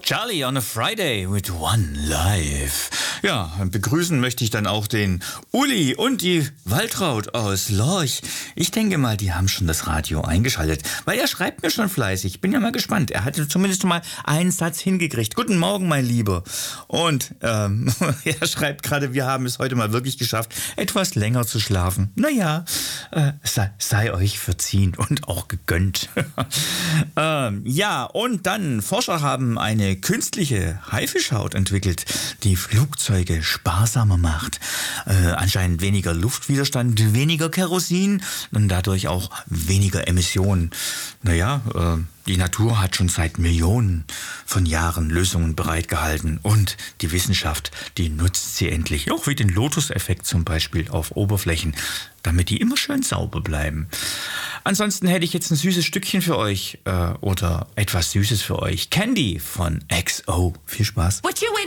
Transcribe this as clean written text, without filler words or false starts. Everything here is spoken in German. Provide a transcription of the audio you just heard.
Charlie on a Friday with One Life. Ja, begrüßen möchte ich dann auch den Uli und die Waltraud aus Lorch. Ich denke mal, die haben schon das Radio eingeschaltet, weil er schreibt mir schon fleißig. Bin ja mal gespannt. Er hatte zumindest mal einen Satz hingekriegt. Guten Morgen, mein Lieber. Und er schreibt gerade, wir haben es heute mal wirklich geschafft, etwas länger zu schlafen. Naja, sei euch verziehen und auch gegönnt. Ja, und dann, Forscher haben eine künstliche Haifischhaut entwickelt, die Flugzeuge sparsamer macht. Anscheinend weniger Luftwiderstand, weniger Kerosin und dadurch auch weniger Emissionen. Naja, die Natur hat schon seit Millionen von Jahren Lösungen bereitgehalten und die Wissenschaft, die nutzt sie endlich, auch wie den Lotus-Effekt zum Beispiel auf Oberflächen, damit die immer schön sauber bleiben. Ansonsten hätte ich jetzt ein süßes Stückchen für euch oder etwas Süßes für euch. Candy von XO. Viel Spaß.